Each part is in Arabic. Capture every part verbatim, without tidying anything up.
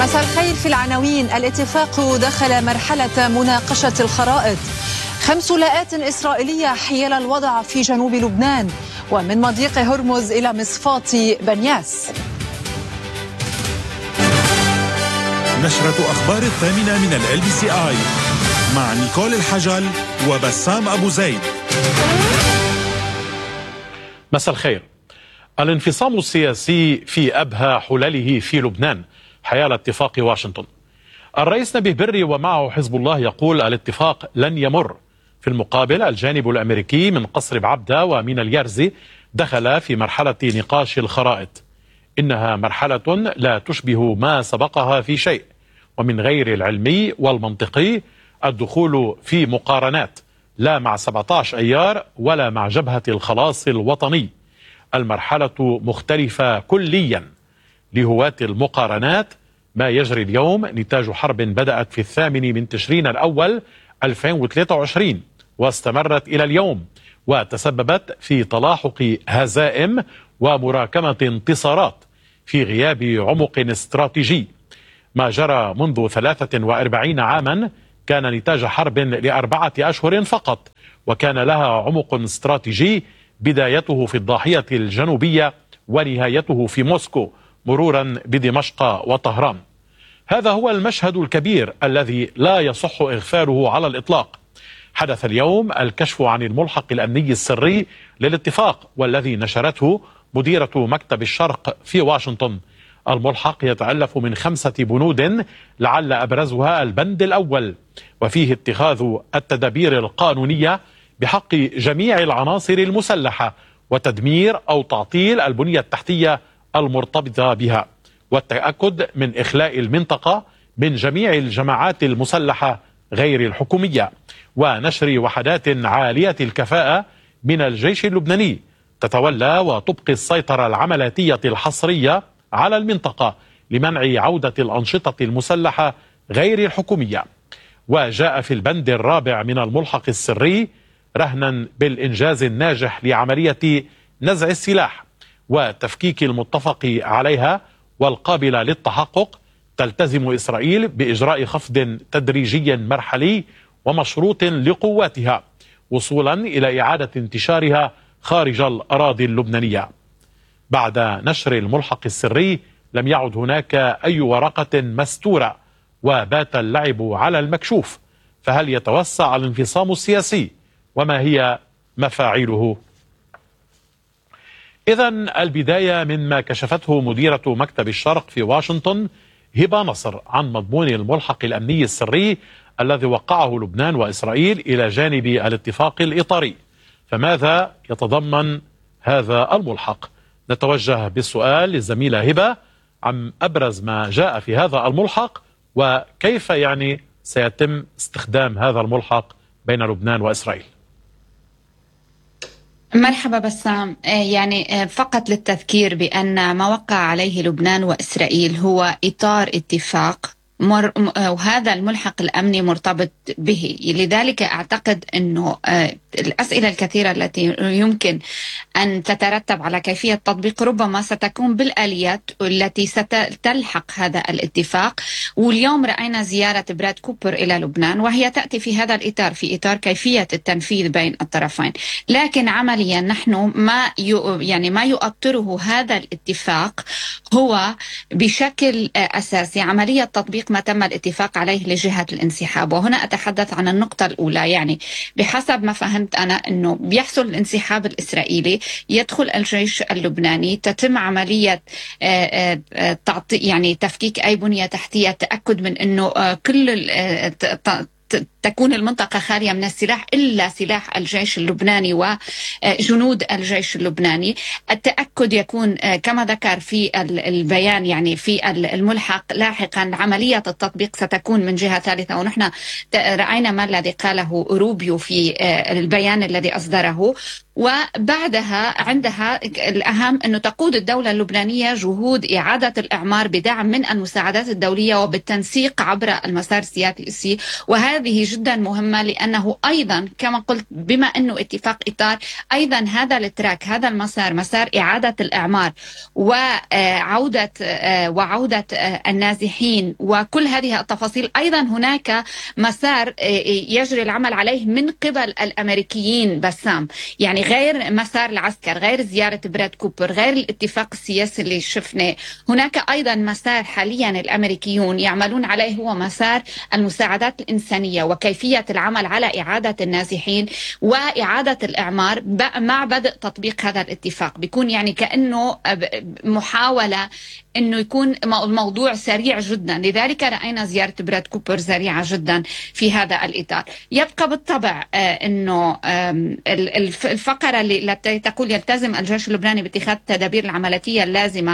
مساء الخير. في العناوين: الاتفاق دخل مرحلة مناقشة الخرائط، خمس لاءات إسرائيلية حيال الوضع في جنوب لبنان، ومن مضيق هرمز إلى مصفاة بنياس. نشرة أخبار الثامنة من ال بي سي آي مع نيكول الحجل وبسام أبو زيد. مساء الخير. الانفصام السياسي في أبهى حلله في لبنان حيال اتفاق واشنطن. الرئيس نبيه بري ومعه حزب الله يقول الاتفاق لن يمر. في المقابل الجانب الأمريكي من قصر بعبدة ومن اليرزي دخل في مرحلة نقاش الخرائط. إنها مرحلة لا تشبه ما سبقها في شيء، ومن غير العلمي والمنطقي الدخول في مقارنات لا مع سبعة عشر أيار ولا مع جبهة الخلاص الوطني. المرحلة مختلفة كليا. لهواة المقارنات ما يجري اليوم نتاج حرب بدأت في الثامن من تشرين الأول ألفين وثلاثة وعشرين واستمرت إلى اليوم، وتسببت في تلاحق هزائم ومراكمة انتصارات في غياب عمق استراتيجي. ما جرى منذ ثلاثة وأربعين عاما كان نتاج حرب لأربعة أشهر فقط، وكان لها عمق استراتيجي بدايته في الضاحية الجنوبية ونهايته في موسكو مرورا بدمشق وطهران. هذا هو المشهد الكبير الذي لا يصح إغفاله على الإطلاق. حدث اليوم الكشف عن الملحق الأمني السري للاتفاق، والذي نشرته مديرة مكتب الشرق في واشنطن. الملحق يتألف من خمسة بنود لعل أبرزها البند الأول، وفيه اتخاذ التدابير القانونية بحق جميع العناصر المسلحة وتدمير أو تعطيل البنية التحتية المرتبطة بها، والتأكد من إخلاء المنطقة من جميع الجماعات المسلحة غير الحكومية، ونشر وحدات عالية الكفاءة من الجيش اللبناني تتولى وتبقي السيطرة العملياتية الحصرية على المنطقة لمنع عودة الأنشطة المسلحة غير الحكومية. وجاء في البند الرابع من الملحق السري رهنا بالإنجاز الناجح لعملية نزع السلاح وتفكيك المتفق عليها والقابلة للتحقق. تلتزم إسرائيل بإجراء خفض تدريجي مرحلي ومشروط لقواتها وصولا إلى إعادة انتشارها خارج الأراضي اللبنانية. بعد نشر الملحق السري لم يعد هناك أي ورقة مستورة، وبات اللعب على المكشوف. فهل يتوسع الانفصام السياسي؟ وما هي مفاعيله؟ إذن البداية مما كشفته مديرة مكتب الشرق في واشنطن هبة نصر عن مضمون الملحق الأمني السري الذي وقعه لبنان وإسرائيل إلى جانب الاتفاق الإطاري. فماذا يتضمن هذا الملحق؟ نتوجه بالسؤال للزميلة هبة عن أبرز ما جاء في هذا الملحق، وكيف يعني سيتم استخدام هذا الملحق بين لبنان وإسرائيل. مرحبا بسام. يعني فقط للتذكير بأن ما وقع عليه لبنان وإسرائيل هو إطار اتفاق، مر... وهذا الملحق الأمني مرتبط به. لذلك أعتقد أنه الأسئلة الكثيرة التي يمكن أن تترتب على كيفية تطبيق ربما ستكون بالآليات التي ستلحق هذا الاتفاق. واليوم رأينا زيارة براد كوبر إلى لبنان، وهي تأتي في هذا الإطار، في إطار كيفية التنفيذ بين الطرفين. لكن عمليا نحن ما يعني ما يؤطره هذا الاتفاق هو بشكل أساسي عملية تطبيق ما تم الاتفاق عليه لجهة الانسحاب. وهنا أتحدث عن النقطة الأولى. يعني بحسب ما فهمت أنا أنه بيحصل الانسحاب الإسرائيلي، يدخل الجيش اللبناني، تتم عملية تعطي يعني تفكيك أي بنية تحتية، تأكد من أنه كل تكون المنطقة خالية من السلاح إلا سلاح الجيش اللبناني وجنود الجيش اللبناني. التأكد يكون كما ذكر في البيان يعني في الملحق لاحقا عملية التطبيق ستكون من جهة ثالثة. ونحن رأينا ما الذي قاله روبيو في البيان الذي أصدره، وبعدها عندها الأهم أنه تقود الدولة اللبنانية جهود إعادة الإعمار بدعم من المساعدات الدولية وبالتنسيق عبر المسار السياسي، وهذه جدا مهمة لأنه أيضا كما قلت بما أنه اتفاق إطار، أيضا هذا التراك هذا المسار مسار إعادة الإعمار وعودة وعودة النازحين وكل هذه التفاصيل، أيضا هناك مسار يجري العمل عليه من قبل الأمريكيين بسام، يعني غير مسار العسكر، غير زيارة براد كوبر، غير الاتفاق السياسي اللي شفناه، هناك أيضا مسار حاليا الأمريكيون يعملون عليه هو مسار المساعدات الإنسانية وكيفية العمل على إعادة النازحين وإعادة الإعمار مع بدء تطبيق هذا الاتفاق. بيكون يعني كأنه محاولة أنه يكون الموضوع سريع جدا، لذلك رأينا زيارة براد كوبر سريعة جدا في هذا الإطار. يبقى بالطبع أنه الفقرة التي تقول يلتزم الجيش اللبناني باتخاذ التدابير العملياتية اللازمة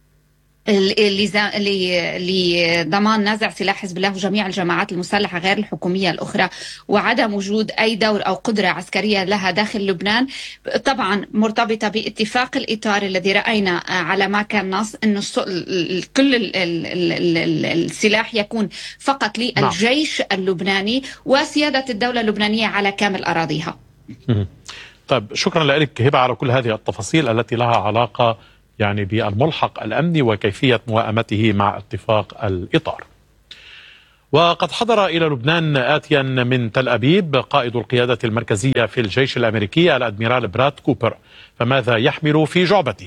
لضمان نزع سلاح حزب الله وجميع الجماعات المسلحة غير الحكومية الأخرى وعدم وجود أي دور أو قدرة عسكرية لها داخل لبنان، طبعا مرتبطة باتفاق الإطار الذي رأينا على ما كان نص أنه كل السلاح يكون فقط للجيش اللبناني وسيادة الدولة اللبنانية على كامل أراضيها. طيب شكرا لك هبة على كل هذه التفاصيل التي لها علاقة يعني بالملحق الأمني وكيفية موائمته مع اتفاق الإطار. وقد حضر إلى لبنان آتيا من تل أبيب قائد القيادة المركزية في الجيش الأمريكي الأدميرال براد كوبر، فماذا يحمل في جعبته؟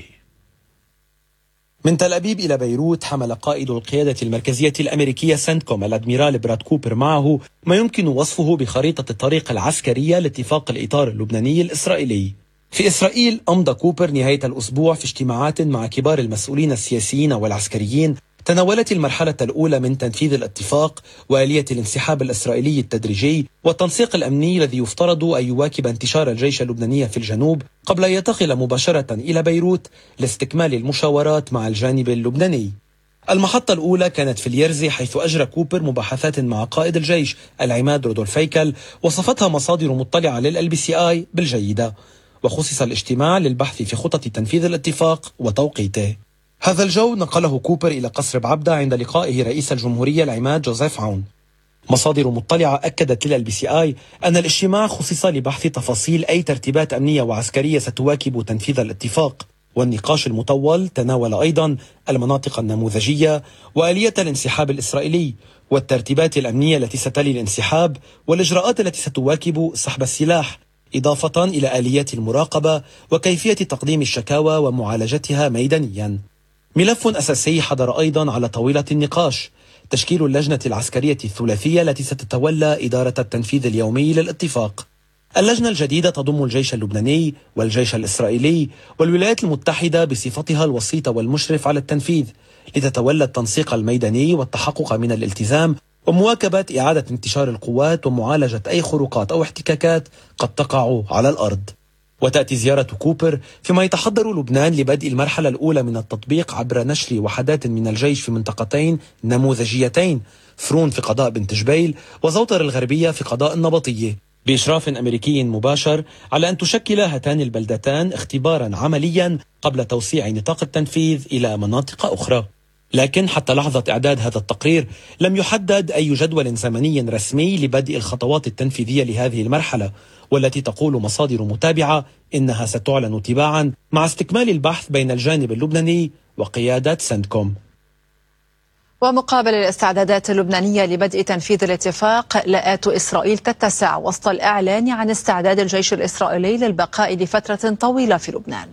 من تل أبيب إلى بيروت حمل قائد القيادة المركزية الأمريكية سنتكوم الأدميرال براد كوبر معه ما يمكن وصفه بخريطة الطريق العسكرية لاتفاق الإطار اللبناني الإسرائيلي. في إسرائيل أمضى كوبر نهاية الأسبوع في اجتماعات مع كبار المسؤولين السياسيين والعسكريين تناولت المرحلة الأولى من تنفيذ الاتفاق وآلية الانسحاب الإسرائيلي التدريجي والتنسيق الأمني الذي يفترض أن يواكب انتشار الجيش اللبناني في الجنوب قبل أن ينتقل مباشرة إلى بيروت لاستكمال المشاورات مع الجانب اللبناني. المحطة الأولى كانت في اليرزي حيث أجرى كوبر مباحثات مع قائد الجيش العماد رودولف هيكل وصفتها مصادر مطلعة لل بي سي آي بالجيدة، وخصص الاجتماع للبحث في خطط تنفيذ الاتفاق وتوقيته. هذا الجو نقله كوبر إلى قصر بعبدة عند لقائه رئيس الجمهورية العماد جوزيف عون. مصادر مطلعة أكدت لل بي سي آي أن الاجتماع خصص لبحث تفاصيل أي ترتيبات أمنية وعسكرية ستواكب تنفيذ الاتفاق، والنقاش المطول تناول أيضا المناطق النموذجية وآلية الانسحاب الإسرائيلي والترتيبات الأمنية التي ستلي الانسحاب والإجراءات التي ستواكب سحب السلاح، إضافة إلى آليات المراقبة وكيفية تقديم الشكاوى ومعالجتها ميدانيا. ملف أساسي حضر أيضا على طاولة النقاش تشكيل اللجنة العسكرية الثلاثية التي ستتولى إدارة التنفيذ اليومي للاتفاق. اللجنة الجديدة تضم الجيش اللبناني والجيش الإسرائيلي والولايات المتحدة بصفتها الوسيط والمشرف على التنفيذ لتتولى التنسيق الميداني والتحقق من الالتزام ومواكبة إعادة انتشار القوات ومعالجة أي خروقات أو احتكاكات قد تقع على الأرض. وتأتي زيارة كوبر فيما يتحضر لبنان لبدء المرحلة الأولى من التطبيق عبر نشر وحدات من الجيش في منطقتين نموذجيتين، فرون في قضاء بنت جبيل وزوطر الغربية في قضاء النبطية، بإشراف أمريكي مباشر على أن تشكل هاتان البلدتان اختبارا عمليا قبل توسيع نطاق التنفيذ إلى مناطق أخرى. لكن حتى لحظة إعداد هذا التقرير لم يحدد أي جدول زمني رسمي لبدء الخطوات التنفيذية لهذه المرحلة، والتي تقول مصادر متابعة إنها ستعلن تباعا مع استكمال البحث بين الجانب اللبناني وقيادة سنتكوم. ومقابل الاستعدادات اللبنانية لبدء تنفيذ الاتفاق، لاءات إسرائيل تتسع وسط الإعلان عن استعداد الجيش الإسرائيلي للبقاء لفترة طويلة في لبنان.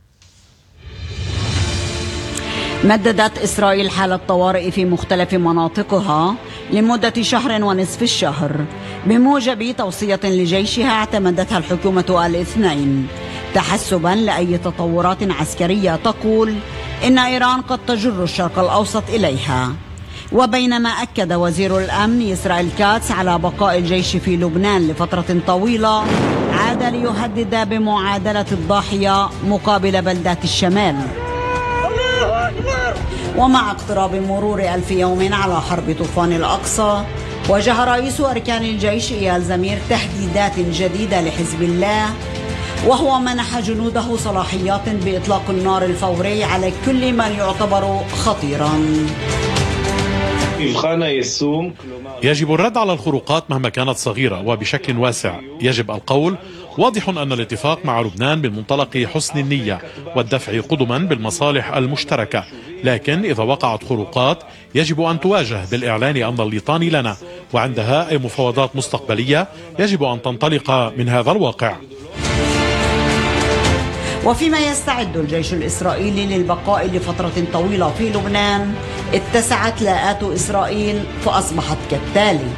مددت إسرائيل حالة طوارئ في مختلف مناطقها لمدة شهر ونصف الشهر بموجب توصية لجيشها اعتمدتها الحكومة الاثنين تحسبا لأي تطورات عسكرية تقول إن إيران قد تجر الشرق الأوسط إليها. وبينما أكد وزير الأمن إسرائيل كاتس على بقاء الجيش في لبنان لفترة طويلة، عاد ليهدد بمعادلة الضاحية مقابل بلدات الشمال. ومع اقتراب مرور ألف يوم على حرب طوفان الأقصى، وجه رئيس أركان الجيش إيال زمير تهديدات جديدة لحزب الله وهو منح جنوده صلاحيات بإطلاق النار الفوري على كل من يعتبر خطيرا. يجب الرد على الخروقات مهما كانت صغيرة وبشكل واسع. يجب القول واضح أن الاتفاق مع لبنان من منطلق حسن النية والدفع قدما بالمصالح المشتركة، لكن إذا وقعت خروقات يجب أن تواجه بالإعلان أن الليطان لنا، وعندها أي مفاوضات مستقبلية يجب أن تنطلق من هذا الواقع. وفيما يستعد الجيش الإسرائيلي للبقاء لفترة طويلة في لبنان، اتسعت لاءات إسرائيل فأصبحت كالتالي: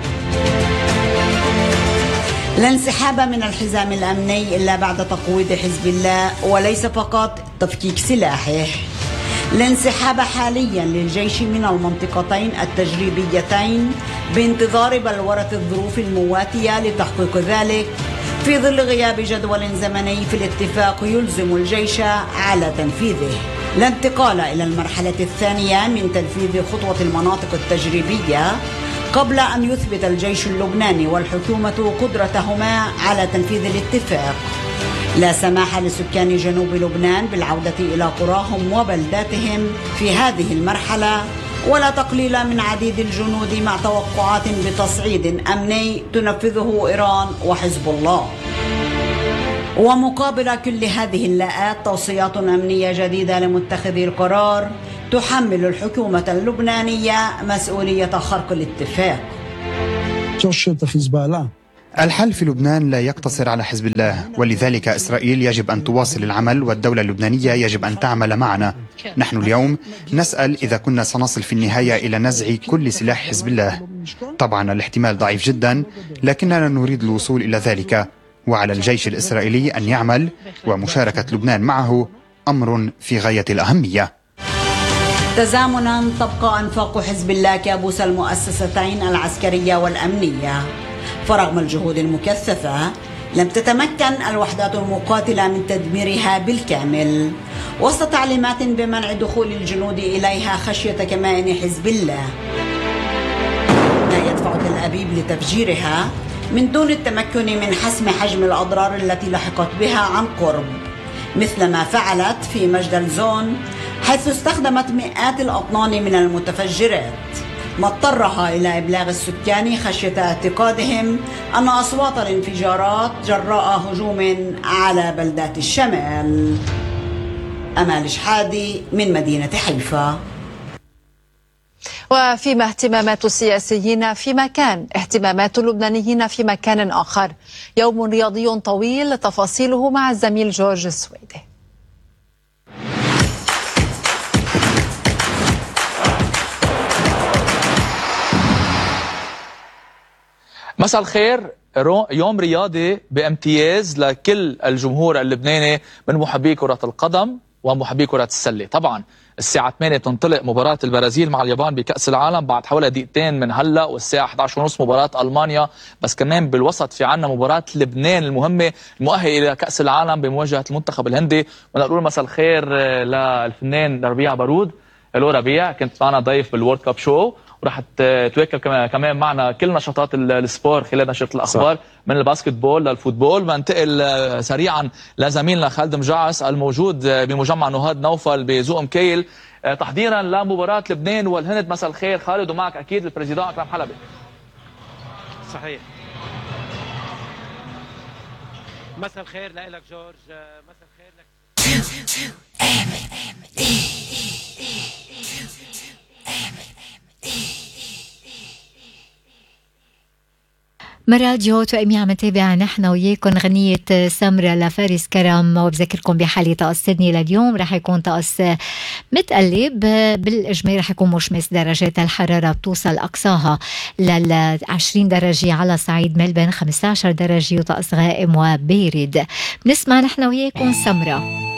لا انسحاب من الحزام الأمني إلا بعد تقويض حزب الله وليس فقط تفكيك سلاحه. الانسحاب حاليا للجيش من المنطقتين التجريبيتين بانتظار بلورة الظروف المواتية لتحقيق ذلك، في ظل غياب جدول زمني في الاتفاق يلزم الجيش على تنفيذه. الانتقال إلى المرحلة الثانية من تنفيذ خطوة المناطق التجريبية قبل أن يثبت الجيش اللبناني والحكومة قدرتهما على تنفيذ الاتفاق. لا سماح لسكان جنوب لبنان بالعودة إلى قراهم وبلداتهم في هذه المرحلة، ولا تقليل من عديد الجنود مع توقعات بتصعيد أمني تنفذه إيران وحزب الله. ومقابل كل هذه اللاءات توصيات أمنية جديدة لمتخذي القرار تحمل الحكومة اللبنانية مسؤولية خرق الاتفاق. الحل في لبنان لا يقتصر على حزب الله، ولذلك إسرائيل يجب أن تواصل العمل والدولة اللبنانية يجب أن تعمل معنا. نحن اليوم نسأل إذا كنا سنصل في النهاية إلى نزع كل سلاح حزب الله. طبعا الاحتمال ضعيف جدا، لكننا نريد الوصول إلى ذلك، وعلى الجيش الإسرائيلي أن يعمل، ومشاركة لبنان معه أمر في غاية الأهمية. تزامنا تبقى أنفاق حزب الله كابوس المؤسستين العسكرية والأمنية، فرغم الجهود المكثفة لم تتمكن الوحدات المقاتلة من تدميرها بالكامل، وسط تعليمات بمنع دخول الجنود إليها خشية كمائن حزب الله. لا يدفع تل أبيب لتفجيرها من دون التمكن من حسم حجم الأضرار التي لحقت بها عن قرب، مثل ما فعلت في مجدل زون، حيث استخدمت مئات الأطنان من المتفجرات، ما اضطرها إلى إبلاغ السكان خشية اعتقادهم أن أصوات الانفجارات جراء هجوم على بلدات الشمال. أمال شحادي من مدينة حيفا. وفيما اهتمامات السياسيين في مكان، اهتمامات اللبنانيين في مكان آخر. يوم رياضي طويل، تفاصيله مع الزميل جورج السويدي. مساء الخير. يوم رياضي بامتياز لكل الجمهور اللبناني من محبي كرة القدم ومحبي كرة السلة. طبعا الساعة ثمانية تنطلق مباراة البرازيل مع اليابان بكأس العالم بعد حوالي دقيقتين من هلا، والساعة إحدى عشر وثلاثين مباراة ألمانيا. بس كمان بالوسط في عنا مباراة لبنان المهمة المؤهلة إلى كأس العالم بمواجهة المنتخب الهندي. بدنا نقول مساء الخير للفنان ربيع بارود. الو ربيع، كنت معنا ضيف بالورد كاب شو، ورح تواكب كمان معنا كل نشاطات السبور خلال نشرة الأخبار صح. من الباسكت بول للفوتبول. بننتقل سريعا لزميلنا خالد مجعس الموجود بمجمع نهاد نوفل بزوق مكيل تحضيرا لمباراة لبنان والهند. مساء الخير خالد، ومعك أكيد البريزيدان أكرم حلبي. صحيح. مساء الخير لك جورج. مساء الخير لك. مراديو توأمي عم نتابع نحن وياكم غنية سمرة لفارس كرم، وبذكركم بحالة طقس سيدني لليوم رح يكون طقس متقلب، بالإجمال رح يكون مشمس، درجات الحرارة بتوصل أقصاها لل عشرين درجة على صعيد ملبن، خمسة عشر درجة وطقس غائم وبارد. بنسمع نحن وياكم سمرة.